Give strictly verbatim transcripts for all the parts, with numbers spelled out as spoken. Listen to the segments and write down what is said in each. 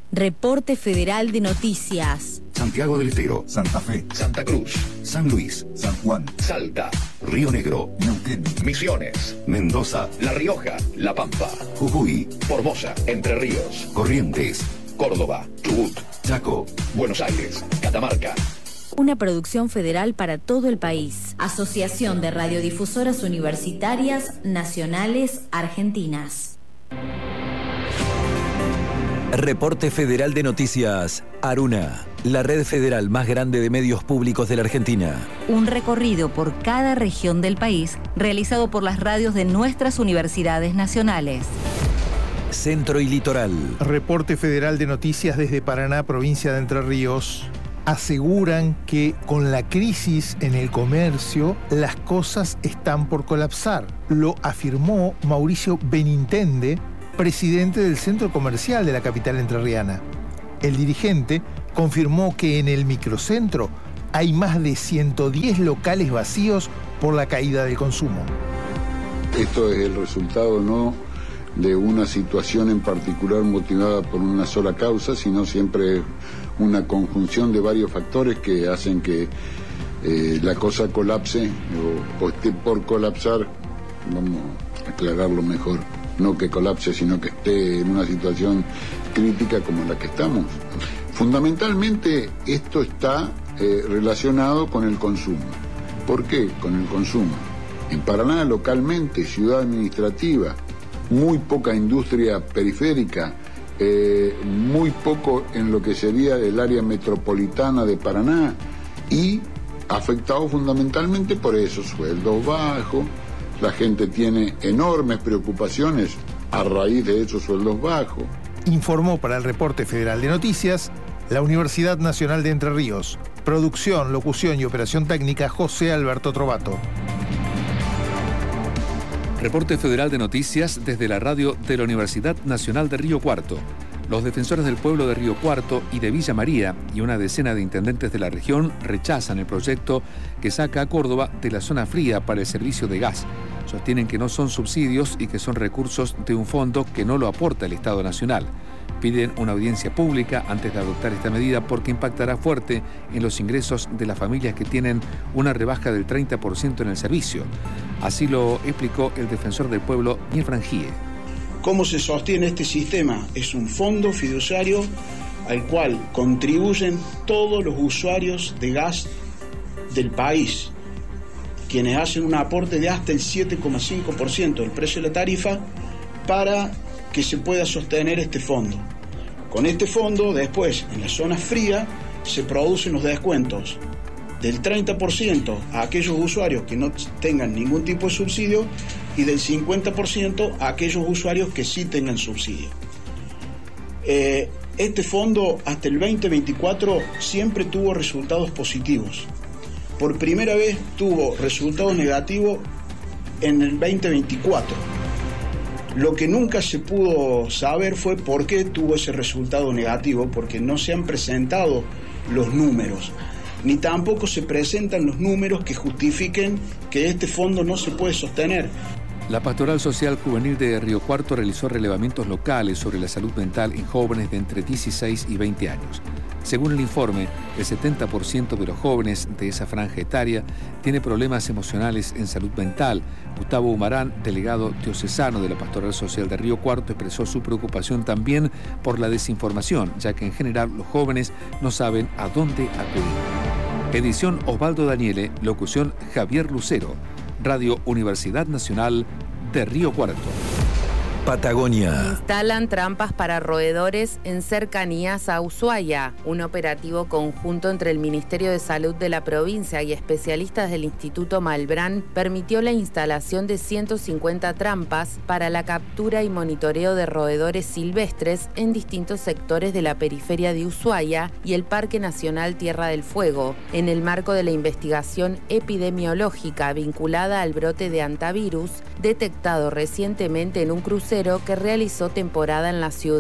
Reporte Federal de Noticias. Santiago del Estero, Santa Fe, Santa Cruz, San Luis, San Juan, Salta, Río Negro, Neuquén, Misiones, Mendoza, La Rioja, La Pampa, Jujuy, Formosa, Entre Ríos, Corrientes, Córdoba, Chubut, Chaco, Buenos Aires, Catamarca. Una producción federal para todo el país. Asociación de Radiodifusoras Universitarias Nacionales Argentinas. Reporte Federal de Noticias. Aruna, la red federal más grande de medios públicos de la Argentina. Un recorrido por cada región del país realizado por las radios de nuestras universidades nacionales. Centro y Litoral. Reporte Federal de Noticias desde Paraná, provincia de Entre Ríos. Aseguran que con la crisis en el comercio las cosas están por colapsar. Lo afirmó Mauricio Benintende, presidente del Centro Comercial de la capital entrerriana. El dirigente confirmó que en el microcentro hay más de ciento diez locales vacíos por la caída del consumo. Esto es el resultado no de una situación en particular motivada por una sola causa, sino siempre una conjunción de varios factores que hacen que eh, la cosa colapse o, o esté por colapsar. Vamos a aclararlo mejor. No que colapse, sino que esté en una situación crítica como la que estamos. Fundamentalmente esto está eh, relacionado con el consumo. ¿Por qué con el consumo? En Paraná, localmente, ciudad administrativa, muy poca industria periférica, eh, muy poco en lo que sería el área metropolitana de Paraná y afectado fundamentalmente por esos sueldos bajos. La gente tiene enormes preocupaciones a raíz de esos sueldos bajos. Informó para el Reporte Federal de Noticias la Universidad Nacional de Entre Ríos. Producción, locución y operación técnica José Alberto Trovato. Reporte Federal de Noticias desde la radio de la Universidad Nacional de Río Cuarto. Los defensores del pueblo de Río Cuarto y de Villa María y una decena de intendentes de la región rechazan el proyecto que saca a Córdoba de la zona fría para el servicio de gas. Sostienen que no son subsidios y que son recursos de un fondo que no lo aporta el Estado Nacional. Piden una audiencia pública antes de adoptar esta medida porque impactará fuerte en los ingresos de las familias que tienen una rebaja del treinta por ciento en el servicio. Así lo explicó el defensor del pueblo, Daniel Frangie. ¿Cómo se sostiene este sistema? Es un fondo fiduciario al cual contribuyen todos los usuarios de gas del país, quienes hacen un aporte de hasta el siete coma cinco por ciento del precio de la tarifa para que se pueda sostener este fondo. Con este fondo, después, en la zona fría, se producen los descuentos del treinta por ciento a aquellos usuarios que no tengan ningún tipo de subsidio y del cincuenta por ciento a aquellos usuarios que sí tengan subsidio. Eh, este fondo hasta el veinte veinticuatro siempre tuvo resultados positivos. Por primera vez tuvo resultados negativos en el veinte veinticuatro. Lo que nunca se pudo saber fue por qué tuvo ese resultado negativo, porque no se han presentado los números, ni tampoco se presentan los números que justifiquen que este fondo no se puede sostener. La Pastoral Social Juvenil de Río Cuarto realizó relevamientos locales sobre la salud mental en jóvenes de entre dieciséis y veinte años. Según el informe, el setenta por ciento de los jóvenes de esa franja etaria tiene problemas emocionales en salud mental. Gustavo Humarán, delegado diocesano de la Pastoral Social de Río Cuarto, expresó su preocupación también por la desinformación, ya que en general los jóvenes no saben a dónde acudir. Edición Osvaldo Daniele, locución Javier Lucero. Radio Universidad Nacional de Río Cuarto. Patagonia. Instalan trampas para roedores en cercanías a Ushuaia. Un operativo conjunto entre el Ministerio de Salud de la provincia y especialistas del Instituto Malbrán permitió la instalación de ciento cincuenta trampas para la captura y monitoreo de roedores silvestres en distintos sectores de la periferia de Ushuaia y el Parque Nacional Tierra del Fuego, en el marco de la investigación epidemiológica vinculada al brote de hantavirus detectado recientemente en un crucero que realizó temporada en la ciudad.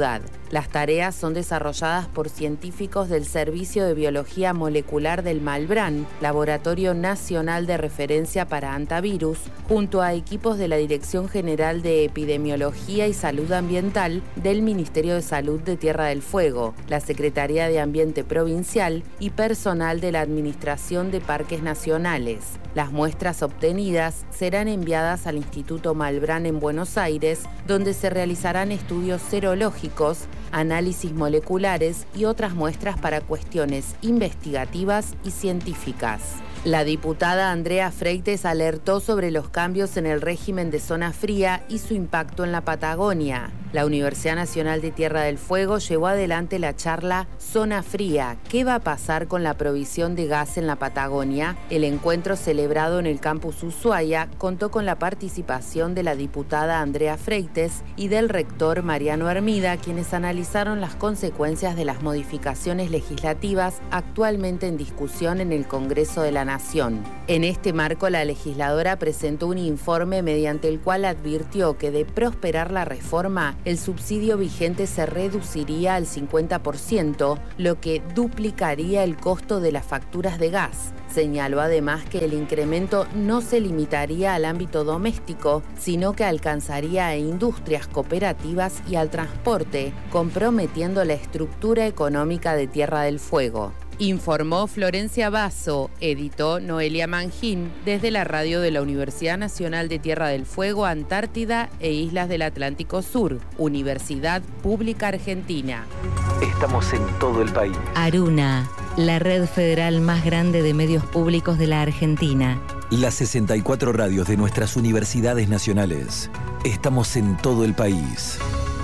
Las tareas son desarrolladas por científicos del Servicio de Biología Molecular del Malbrán, Laboratorio Nacional de Referencia para Antivirus, junto a equipos de la Dirección General de Epidemiología y Salud Ambiental del Ministerio de Salud de Tierra del Fuego, la Secretaría de Ambiente Provincial y personal de la Administración de Parques Nacionales. Las muestras obtenidas serán enviadas al Instituto Malbrán en Buenos Aires, donde se realizarán estudios serológicos, análisis moleculares y otras muestras para cuestiones investigativas y científicas. La diputada Andrea Freites alertó sobre los cambios en el régimen de zona fría y su impacto en la Patagonia. La Universidad Nacional de Tierra del Fuego llevó adelante la charla Zona Fría, ¿qué va a pasar con la provisión de gas en la Patagonia? El encuentro celebrado en el campus Ushuaia contó con la participación de la diputada Andrea Freites y del rector Mariano Hermida, quienes analizaron las consecuencias de las modificaciones legislativas actualmente en discusión en el Congreso de la Nación. En este marco, la legisladora presentó un informe mediante el cual advirtió que de prosperar la reforma, el subsidio vigente se reduciría al cincuenta por ciento, lo que duplicaría el costo de las facturas de gas. Señaló además que el incremento no se limitaría al ámbito doméstico, sino que alcanzaría a industrias cooperativas y al transporte, comprometiendo la estructura económica de Tierra del Fuego. Informó Florencia Basso, editó Noelia Mangín, desde la radio de la Universidad Nacional de Tierra del Fuego, Antártida e Islas del Atlántico Sur, Universidad Pública Argentina. Estamos en todo el país. Aruna, la red federal más grande de medios públicos de la Argentina. Las sesenta y cuatro radios de nuestras universidades nacionales. Estamos en todo el país.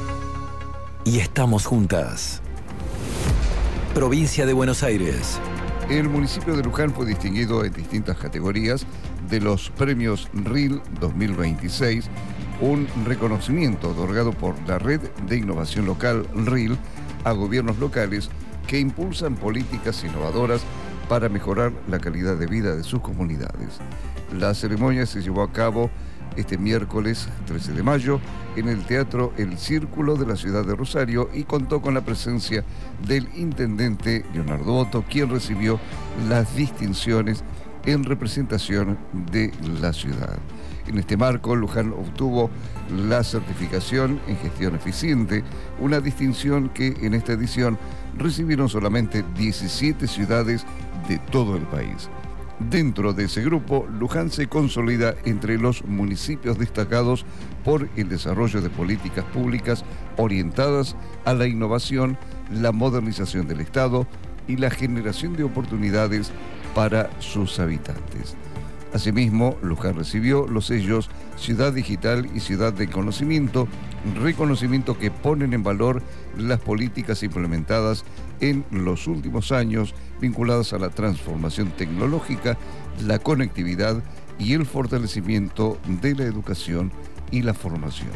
Y estamos juntas. Provincia de Buenos Aires. El municipio de Luján fue distinguido en distintas categorías de los premios R I L dos mil veintiséis, un reconocimiento otorgado por la Red de Innovación Local R I L a gobiernos locales que impulsan políticas innovadoras para mejorar la calidad de vida de sus comunidades. La ceremonia se llevó a cabo este miércoles trece de mayo en el Teatro El Círculo de la ciudad de Rosario y contó con la presencia del intendente Leonardo Otto, quien recibió las distinciones en representación de la ciudad. En este marco, Luján obtuvo la certificación en gestión eficiente, una distinción que en esta edición recibieron solamente diecisiete ciudades de todo el país. Dentro de ese grupo, Luján se consolida entre los municipios destacados por el desarrollo de políticas públicas orientadas a la innovación, la modernización del Estado y la generación de oportunidades para sus habitantes. Asimismo, Luján recibió los sellos Ciudad Digital y Ciudad del Conocimiento, reconocimiento que ponen en valor las políticas implementadas en los últimos años vinculadas a la transformación tecnológica, la conectividad y el fortalecimiento de la educación y la formación.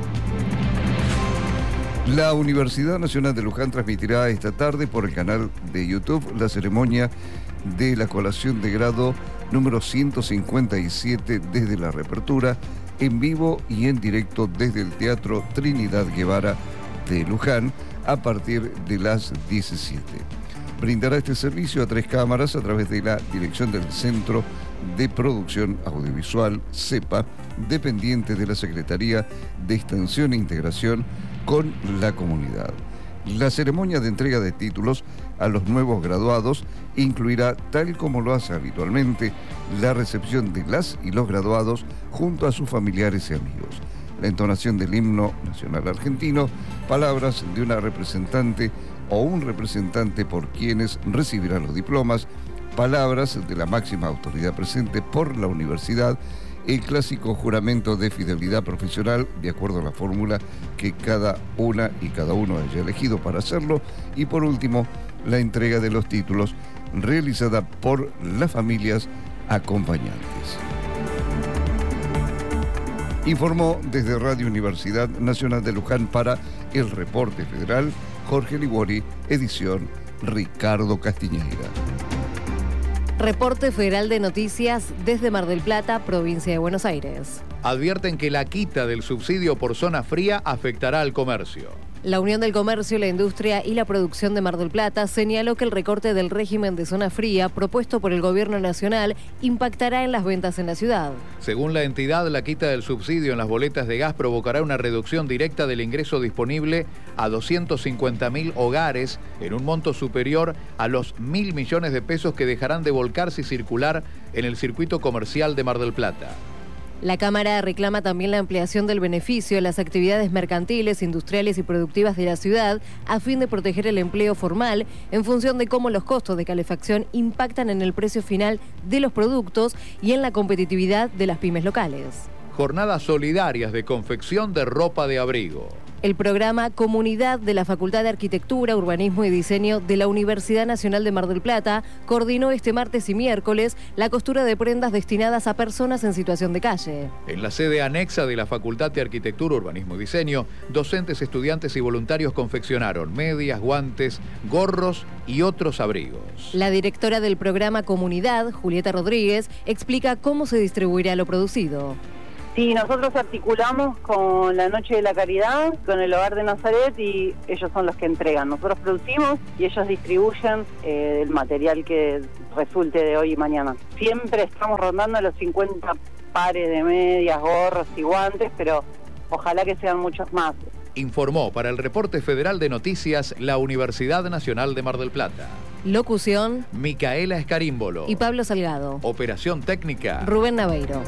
La Universidad Nacional de Luján transmitirá esta tarde por el canal de YouTube la ceremonia de la colación de grado número ciento cincuenta y siete desde la reapertura, en vivo y en directo desde el Teatro Trinidad Guevara de Luján a partir de las diecisiete. Brindará este servicio a tres cámaras a través de la dirección del Centro de Producción Audiovisual, CEPA, dependiente de la Secretaría de Extensión e Integración con la Comunidad. La ceremonia de entrega de títulos a los nuevos graduados incluirá, tal como lo hace habitualmente, la recepción de las y los graduados junto a sus familiares y amigos, la entonación del himno nacional argentino, palabras de una representante o un representante por quienes recibirán los diplomas, palabras de la máxima autoridad presente por la universidad, el clásico juramento de fidelidad profesional, de acuerdo a la fórmula que cada una y cada uno haya elegido para hacerlo, y por último, la entrega de los títulos realizada por las familias acompañantes. Informó desde Radio Universidad Nacional de Luján para el Reporte Federal Jorge Ligori, edición Ricardo Castiñeira. Reporte Federal de Noticias desde Mar del Plata, provincia de Buenos Aires. Advierten que la quita del subsidio por zona fría afectará al comercio. La Unión del Comercio, la Industria y la Producción de Mar del Plata señaló que el recorte del régimen de zona fría propuesto por el Gobierno Nacional impactará en las ventas en la ciudad. Según la entidad, la quita del subsidio en las boletas de gas provocará una reducción directa del ingreso disponible a doscientos cincuenta mil hogares en un monto superior a los mil millones de pesos que dejarán de volcarse y circular en el circuito comercial de Mar del Plata. La Cámara reclama también la ampliación del beneficio a las actividades mercantiles, industriales y productivas de la ciudad a fin de proteger el empleo formal en función de cómo los costos de calefacción impactan en el precio final de los productos y en la competitividad de las pymes locales. Jornadas solidarias de confección de ropa de abrigo. El programa Comunidad de la Facultad de Arquitectura, Urbanismo y Diseño de la Universidad Nacional de Mar del Plata coordinó este martes y miércoles la costura de prendas destinadas a personas en situación de calle. En la sede anexa de la Facultad de Arquitectura, Urbanismo y Diseño, docentes, estudiantes y voluntarios confeccionaron medias, guantes, gorros y otros abrigos. La directora del programa Comunidad, Julieta Rodríguez, explica cómo se distribuirá lo producido. Sí, nosotros articulamos con la Noche de la Caridad, con el Hogar de Nazaret y ellos son los que entregan. Nosotros producimos y ellos distribuyen eh, el material que resulte de hoy y mañana. Siempre estamos rondando los cincuenta pares de medias, gorros y guantes, pero ojalá que sean muchos más. Informó para el Reporte Federal de Noticias la Universidad Nacional de Mar del Plata. Locución: Micaela Escarímbolo y Pablo Salgado. Operación técnica: Rubén Naveiro.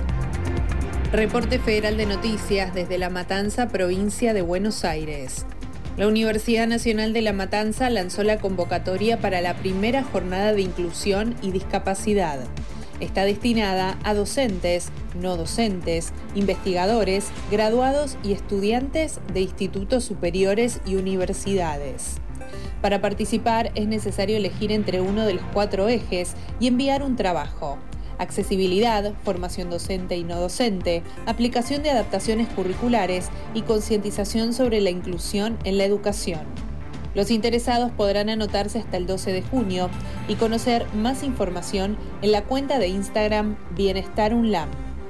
Reporte Federal de Noticias desde La Matanza, provincia de Buenos Aires. La Universidad Nacional de La Matanza lanzó la convocatoria para la primera jornada de inclusión y discapacidad. Está destinada a docentes, no docentes, investigadores, graduados y estudiantes de institutos superiores y universidades. Para participar es necesario elegir entre uno de los cuatro ejes y enviar un trabajo: accesibilidad, formación docente y no docente, aplicación de adaptaciones curriculares y concientización sobre la inclusión en la educación. Los interesados podrán anotarse hasta el doce de junio y conocer más información en la cuenta de Instagram Bienestar UNLAM.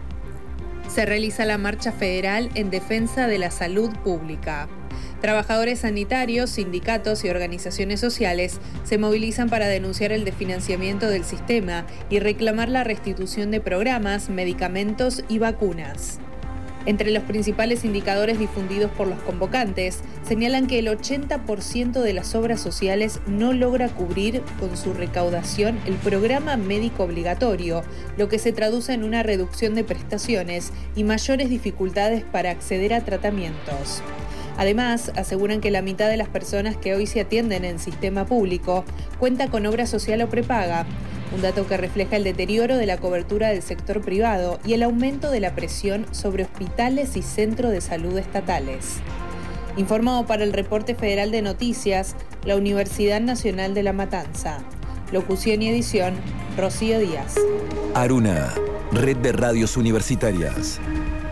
Se realiza la marcha federal en defensa de la salud pública. Trabajadores sanitarios, sindicatos y organizaciones sociales se movilizan para denunciar el desfinanciamiento del sistema y reclamar la restitución de programas, medicamentos y vacunas. Entre los principales indicadores difundidos por los convocantes, señalan que el ochenta por ciento de las obras sociales no logra cubrir con su recaudación el programa médico obligatorio, lo que se traduce en una reducción de prestaciones y mayores dificultades para acceder a tratamientos. Además, aseguran que la mitad de las personas que hoy se atienden en sistema público cuenta con obra social o prepaga, un dato que refleja el deterioro de la cobertura del sector privado y el aumento de la presión sobre hospitales y centros de salud estatales. Informó para el Reporte Federal de Noticias la Universidad Nacional de La Matanza. Locución y edición, Rocío Díaz. Aruna, Red de Radios Universitarias.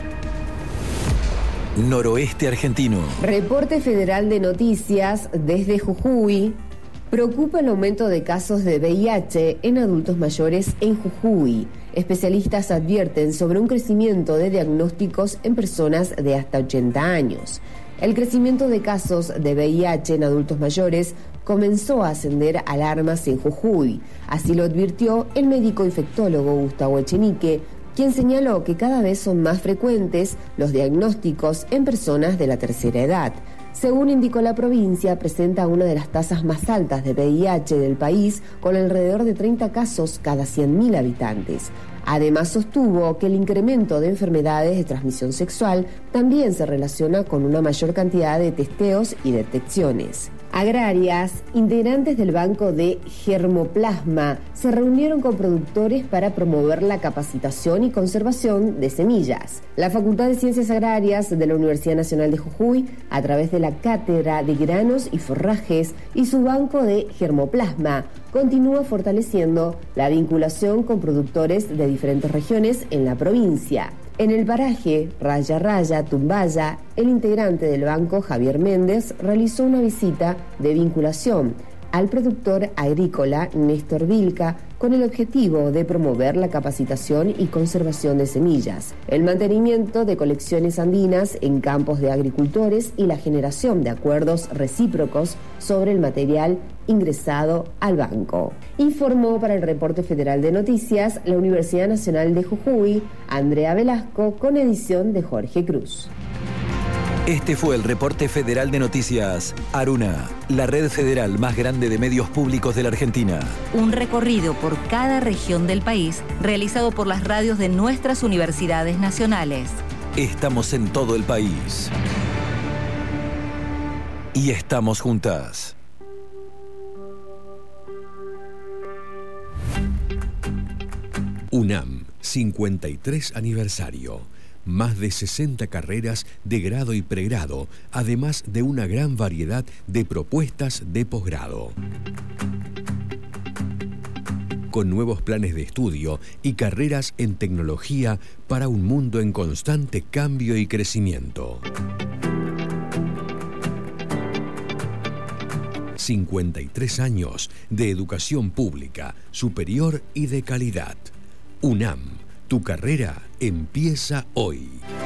Noroeste argentino. Reporte Federal de Noticias desde Jujuy. Preocupa el aumento de casos de V I H en adultos mayores en Jujuy. Especialistas advierten sobre un crecimiento de diagnósticos en personas de hasta ochenta años. El crecimiento de casos de V I H en adultos mayores comenzó a ascender alarmas en Jujuy. Así lo advirtió el médico infectólogo Gustavo Echenique, quien señaló que cada vez son más frecuentes los diagnósticos en personas de la tercera edad. Según indicó la provincia, presenta una de las tasas más altas de V I H del país, con alrededor de treinta casos cada cien mil habitantes. Además, sostuvo que el incremento de enfermedades de transmisión sexual también se relaciona con una mayor cantidad de testeos y detecciones. Agrarias, integrantes del Banco de Germoplasma, se reunieron con productores para promover la capacitación y conservación de semillas. La Facultad de Ciencias Agrarias de la Universidad Nacional de Jujuy, a través de la Cátedra de Granos y Forrajes y su Banco de Germoplasma, continúa fortaleciendo la vinculación con productores de diferentes regiones en la provincia. En el paraje Raya Raya, Tumbaya, el integrante del banco Javier Méndez realizó una visita de vinculación al productor agrícola Néstor Vilca, con el objetivo de promover la capacitación y conservación de semillas, el mantenimiento de colecciones andinas en campos de agricultores y la generación de acuerdos recíprocos sobre el material ingresado al banco. Informó para el Reporte Federal de Noticias la Universidad Nacional de Jujuy, Andrea Velasco, con edición de Jorge Cruz. Este fue el Reporte Federal de Noticias. Aruna, la red federal más grande de medios públicos de la Argentina. Un recorrido por cada región del país realizado por las radios de nuestras universidades nacionales. Estamos en todo el país. Y estamos juntas. UNAM, cincuenta y tres aniversario. Más de sesenta carreras de grado y pregrado, además de una gran variedad de propuestas de posgrado. Con nuevos planes de estudio y carreras en tecnología para un mundo en constante cambio y crecimiento. cincuenta y tres años de educación pública, superior y de calidad. UNAM, tu carrera empieza hoy.